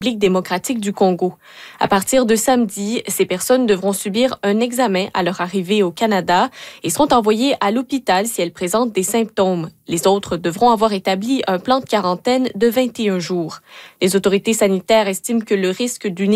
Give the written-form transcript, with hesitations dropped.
République démocratique du Congo. À partir de samedi, ces personnes devront subir un examen à leur arrivée au Canada et seront envoyées à l'hôpital si elles présentent des symptômes. Les autres devront avoir établi un plan de quarantaine de 21 jours. Les autorités sanitaires estiment que le risque d'une